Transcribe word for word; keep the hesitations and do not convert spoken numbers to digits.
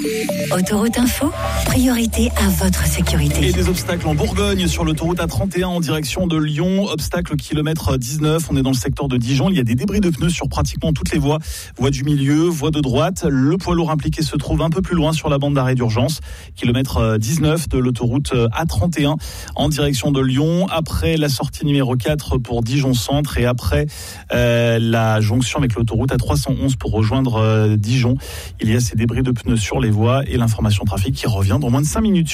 Autoroute Info, priorité à votre sécurité. Et des obstacles en Bourgogne sur l'autoroute A trente et un en direction de Lyon. Obstacle au kilomètre dix-neuf. On est dans le secteur de Dijon. Il y a des débris de pneus sur pratiquement toutes les voies. Voie du milieu, voie de droite. Le poids lourd impliqué se trouve un peu plus loin sur la bande d'arrêt d'urgence. Kilomètre dix-neuf de l'autoroute A trente et un en direction de Lyon. Après la sortie numéro quatre pour Dijon Centre et après euh, la jonction avec l'autoroute A trois cent onze pour rejoindre euh, Dijon. Il y a ces débris de pneus sur les voies et l'information trafic qui revient dans moins de cinq minutes.